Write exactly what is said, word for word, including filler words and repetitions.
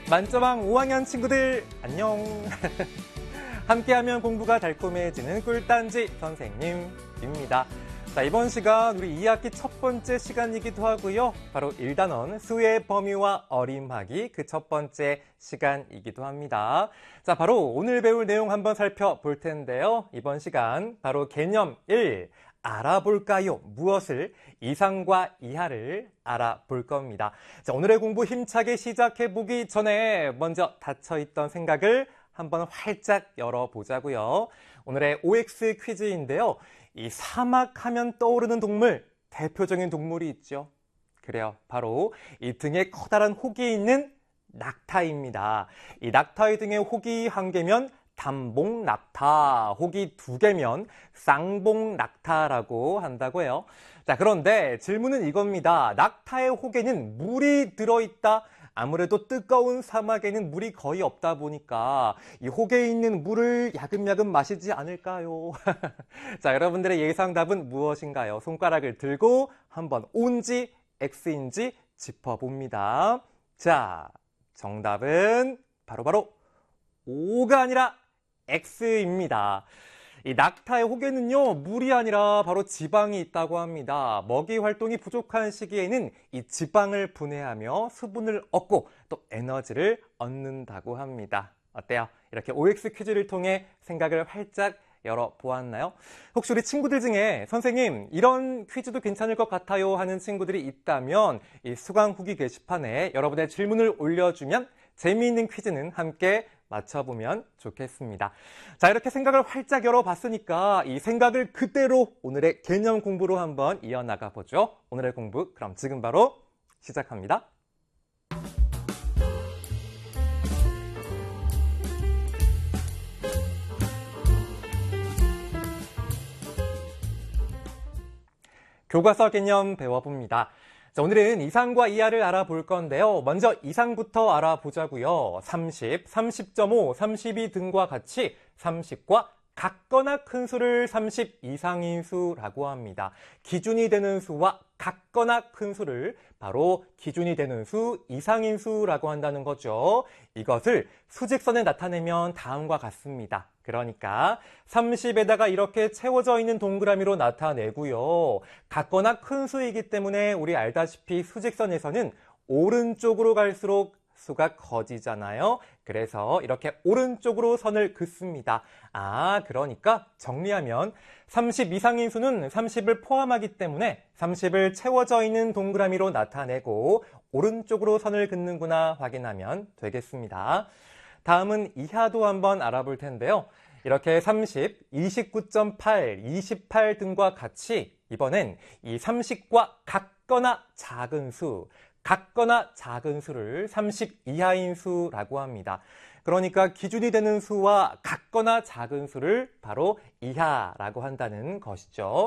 만점왕 오 학년 친구들 안녕. 함께하면 공부가 달콤해지는 꿀단지 선생님입니다. 자, 이번 시간 우리 이 학기 첫 번째 시간이기도 하고요. 바로 일 단원 수의 범위와 어림하기 그 첫 번째 시간이기도 합니다. 자, 바로 오늘 배울 내용 한번 살펴볼 텐데요. 이번 시간 바로 개념 일, 알아볼까요? 무엇을? 이상과 이하를 알아볼 겁니다. 자, 오늘의 공부 힘차게 시작해보기 전에 먼저 닫혀있던 생각을 한번 활짝 열어보자고요. 오늘의 오엑스 퀴즈인데요. 이 사막 하면 떠오르는 동물, 대표적인 동물이 있죠. 그래요. 바로 이 등에 커다란 혹이 있는 낙타입니다. 이 낙타의 등에 혹이 한 개면 단봉낙타, 혹이 두 개면 쌍봉낙타라고 한다고 해요. 자, 그런데 질문은 이겁니다. 낙타의 혹에는 물이 들어있다. 아무래도 뜨거운 사막에는 물이 거의 없다 보니까 이 혹에 있는 물을 야금야금 마시지 않을까요? 자, 여러분들의 예상답은 무엇인가요? 손가락을 들고 한번 O인지 X인지 짚어봅니다. 자, 정답은 바로바로 O가 아니라 X입니다. 이 낙타의 혹에는요, 물이 아니라 바로 지방이 있다고 합니다. 먹이 활동이 부족한 시기에는 이 지방을 분해하며 수분을 얻고 또 에너지를 얻는다고 합니다. 어때요? 이렇게 오엑스 퀴즈를 통해 생각을 활짝 열어보았나요? 혹시 우리 친구들 중에 선생님 이런 퀴즈도 괜찮을 것 같아요 하는 친구들이 있다면 이 수강 후기 게시판에 여러분의 질문을 올려주면 재미있는 퀴즈는 함께 맞춰보면 좋겠습니다. 자, 이렇게 생각을 활짝 열어봤으니까 이 생각을 그대로 오늘의 개념 공부로 한번 이어나가 보죠. 오늘의 공부 그럼 지금 바로 시작합니다. 교과서 개념 배워봅니다. 자, 오늘은 이상과 이하를 알아볼 건데요. 먼저 이상부터 알아보자고요. 삼십, 삼십 점 오, 삼십이 등과 같이 삼십과 같거나 큰 수를 삼십 이상인 수라고 합니다. 기준이 되는 수와 같거나 큰 수를 바로 기준이 되는 수, 이상인 수라고 한다는 거죠. 이것을 수직선에 나타내면 다음과 같습니다. 그러니까 삼십에다가 이렇게 채워져 있는 동그라미로 나타내고요. 같거나 큰 수이기 때문에 우리 알다시피 수직선에서는 오른쪽으로 갈수록 수가 커지잖아요. 그래서 이렇게 오른쪽으로 선을 긋습니다. 아, 그러니까 정리하면 삼십 이상인 수는 삼십을 포함하기 때문에 삼십을 채워져 있는 동그라미로 나타내고 오른쪽으로 선을 긋는구나 확인하면 되겠습니다. 다음은 이하도 한번 알아볼 텐데요. 이렇게 삼십, 이십구 점 팔, 이십팔 등과 같이 이번엔 이 삼십과 같거나 작은 수, 같거나 작은 수를 삼십 이하인 수라고 합니다. 그러니까 기준이 되는 수와 같거나 작은 수를 바로 이하라고 한다는 것이죠.